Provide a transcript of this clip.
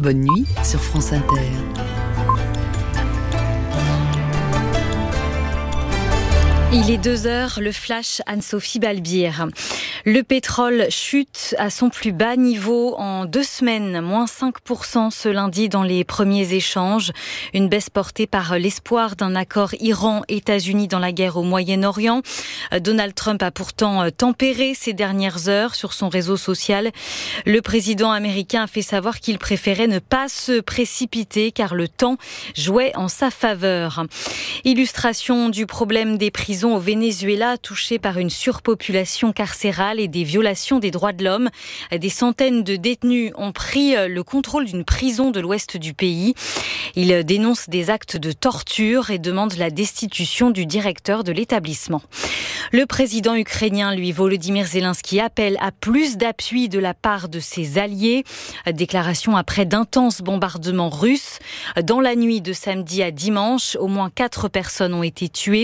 Bonne nuit sur France Inter. Il est 2h, le flash Anne-Sophie Balbir. Le pétrole chute à son plus bas niveau en 2 semaines, moins 5% ce lundi dans les premiers échanges. Une baisse portée par l'espoir d'un accord Iran-États-Unis dans la guerre au Moyen-Orient. Donald Trump a pourtant tempéré ces dernières heures sur son réseau social. Le président américain a fait savoir qu'il préférait ne pas se précipiter car le temps jouait en sa faveur. Illustration du problème des prisons au Venezuela, touché par une surpopulation carcérale et des violations des droits de l'homme. Des centaines de détenus ont pris le contrôle d'une prison de l'ouest du pays. Ils dénoncent des actes de torture et demandent la destitution du directeur de l'établissement. Le président ukrainien, lui, Volodymyr Zelensky, appelle à plus d'appui de la part de ses alliés. Déclaration après d'intenses bombardements russes. Dans la nuit de samedi à dimanche, au moins 4 personnes ont été tuées.